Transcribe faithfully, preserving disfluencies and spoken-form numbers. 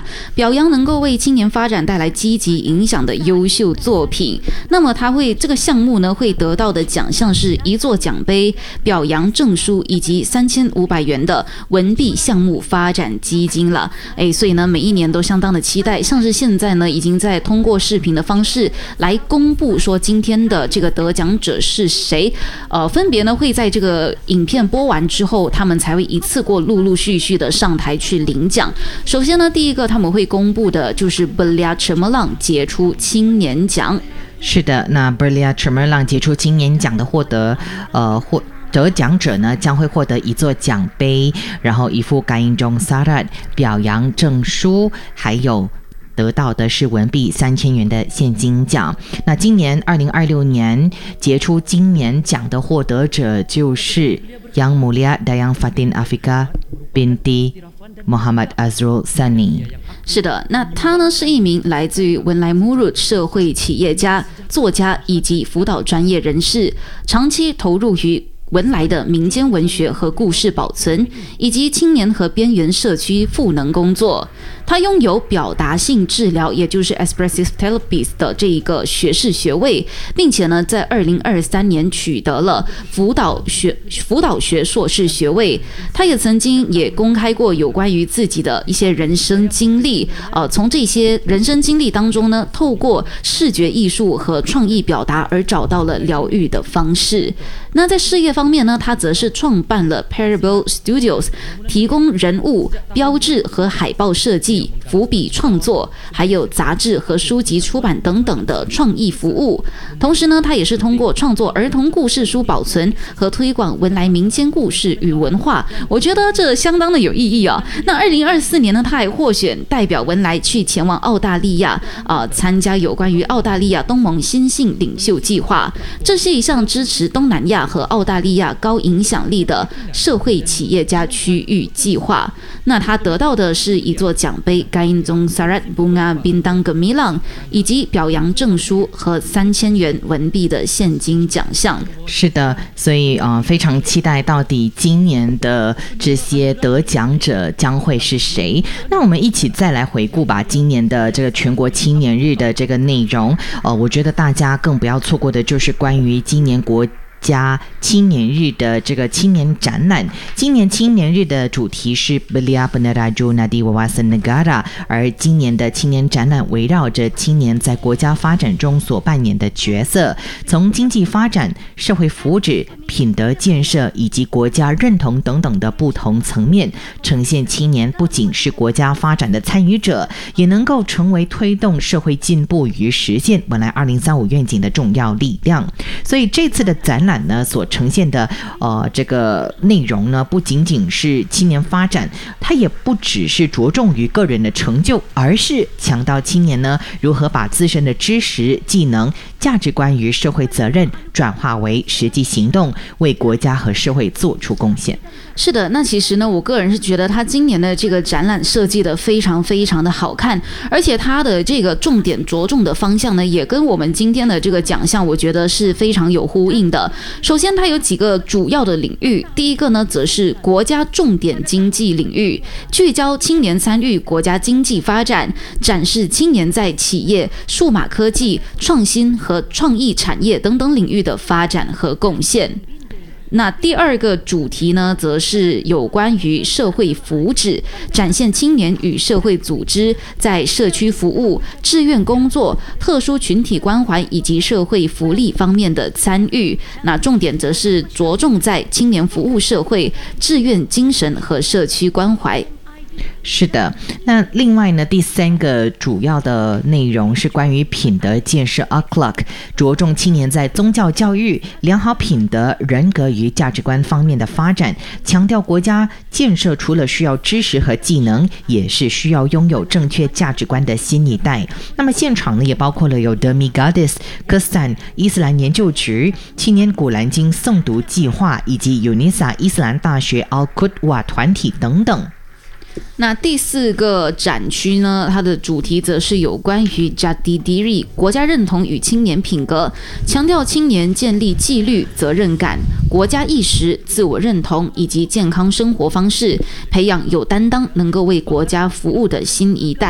表扬能够为青年发展带来积极影响的优秀作品。那么他会这个项目呢会得到的奖项是一座奖杯、表扬证书以及三千五百元的文币项目发展基金了。哎，所以呢每一年都相当的期待，像是现在呢已经在通过视频的方式来公布说今天的这个得奖者是谁，呃，分别呢会在这个影片播完之后，他们才会一次过陆陆续续的上台去领奖。首先呢，第一个他们会公布的就是 Belia Cemerlang 杰出青年奖。 是的，那 Belia Cemerlang 杰出青年奖的获得，呃，获。得奖者呢将会获得一座奖杯，然后一副 Gayeng Sarat 表扬证书，还有得到的是文币三千元的现金奖。那今年二零二六年杰出青年奖的获得者就是 Yang Mulia Dayang Fatin Afika binti Muhammad Azrul Sani。 是的，那他呢是一名来自于文莱穆鲁社会企业家、作家以及辅导专业人士，长期投入于文莱的民间文学和故事保存，以及青年和边缘社区赋能工作。他拥有表达性治疗，也就是 Expressive Therapies 的这一个学士学位，并且呢，在二零二三年取得了辅导学辅导学硕士学位。他也曾经也公开过有关于自己的一些人生经历，呃，从这些人生经历当中呢，透过视觉艺术和创意表达而找到了疗愈的方式。那在事业方面呢，他则是创办了 Parable Studios， 提供人物、标志和海报设计、伏笔创作，还有杂志和书籍出版等等的创意服务。同时呢，他也是通过创作儿童故事书保存和推广文莱民间故事与文化，我觉得这相当的有意义啊。那二零二四年呢，他还获选代表文莱去前往澳大利亚啊、呃，参加有关于澳大利亚东盟新性领袖计划。这是一项支持东南亚和澳大利亚高影响力的社会企业家区域计划。那他得到的是一座奖杯 Gayeng Sarat Bunga Bintang Gemilang 以及表扬证书和三千元文币的现金奖项。 是的，所以呃非常期待到底今年的这些得奖者将会是谁。那我们一起再来回顾吧今年的这个全国青年日的这个内容。呃，我觉得大家更不要错过的就是关于今年国加青年日的这个青年展览。今年青年日的主题是 Belia Peneraju Nadi Wawasan Negara， 而今年的青年展览围绕着青年在国家发展中所扮演的角色，从经济发展、社会福祉、品德建设以及国家认同等等的不同层面，呈现青年不仅是国家发展的参与者，也能够成为推动社会进步与实现文莱二零三五愿景的重要力量。所以这次的展览呢所呈现的呃这个内容呢，不仅仅是青年发展，它也不只是着重于个人的成就，而是强调青年呢如何把自身的知识、技能、价值观与社会责任转化为实际行动，为国家和社会做出贡献。 是的，那其实呢，我个人是觉得他今年的这个展览设计的非常非常的好看，而且他的这个重点着重的方向呢，也跟我们今天的这个奖项，我觉得是非常有呼应的。首先，它有几个主要的领域，第一个呢，则是国家重点经济领域，聚焦青年参与国家经济发展，展示青年在企业、数码科技、创新和创意产业等等领域的发展和贡献。那第二个主题呢，则是有关于社会福祉，展现青年与社会组织在社区服务、志愿工作、特殊群体关怀以及社会福利方面的参与。那重点则是着重在青年服务社会、志愿精神和社区关怀。 是的，那另外呢，第三个主要的内容是关于品德建设 Akhlak， 着重青年在宗教教育、良好品德、人格与价值观方面的发展，强调国家建设除了需要知识和技能，也是需要拥有正确价值观的新一代。那么现场呢，也包括了有德米 Gadis、科斯坦伊斯兰研究局、青年古兰经诵读计划以及 UNISA 伊斯兰大学 Al-Qudwa 团体等等。 那第四个展区呢，它的主题则是有关于 Jati Diri 国家认同与青年品格，强调青年建立纪律、责任感、国家意识、自我认同以及健康生活方式，培养有担当、能够为国家服务的新一代。